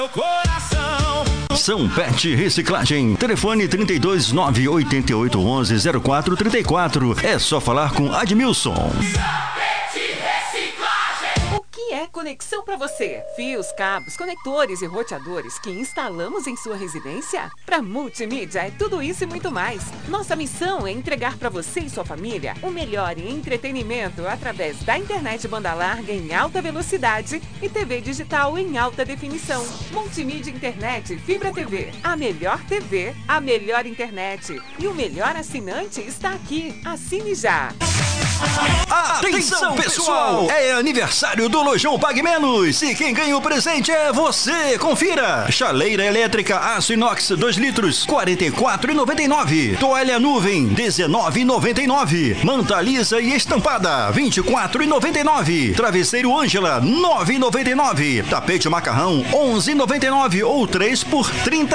São Pet Reciclagem. Telefone 32988110434. É só falar com Admilson. É conexão para você. Fios, cabos, conectores e roteadores que instalamos em sua residência? Para Multimídia é tudo isso e muito mais. Nossa missão é entregar para você e sua família o melhor em entretenimento através da internet banda larga em alta velocidade e TV digital em alta definição. Multimídia Internet Fibra TV. A melhor TV, a melhor internet e o melhor assinante está aqui. Assine já. Atenção, pessoal! É aniversário do Lojão Pague Menos e quem ganha o presente é você. Confira! Chaleira elétrica aço inox 2 litros, R$ 44,99. Toalha nuvem, R$ 19,99. Manta lisa e estampada, R$ 24,99. Travesseiro Ângela, R$ 9,99. Tapete macarrão, R$ 11,99 ou 3 por R$ 30.